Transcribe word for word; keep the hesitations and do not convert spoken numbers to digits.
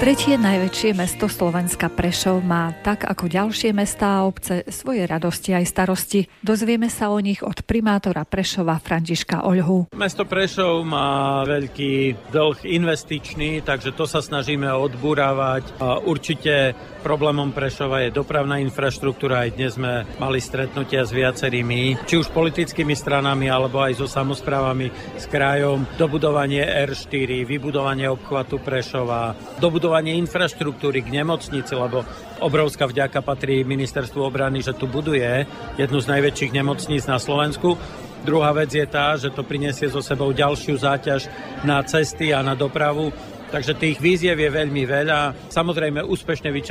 Tretie najväčšie mesto Slovenska Prešov má, tak ako ďalšie mestá a obce, svoje radosti aj starosti. Dozvieme sa o nich od primátora Prešova Františka Oľhu. Mesto Prešov má veľký dlh investičný, takže to sa snažíme odburávať. A určite problémom Prešova je dopravná infraštruktúra. Aj dnes sme mali stretnutia s viacerými, či už politickými stranami, alebo aj so samosprávami, s krajom. Dobudovanie er štyri, vybudovanie obchvatu Prešova, dobudovanie infraštruktúry k nemocnici, lebo obrovská vďaka patrí Ministerstvu obrany, že tu buduje jednu z najväčších nemocníc na Slovensku. Druhá vec je tá, že to prinesie so sebou ďalšiu záťaž na cesty a na dopravu. Takže tých výziev je veľmi veľa. Samozrejme úspešne vyčerpáme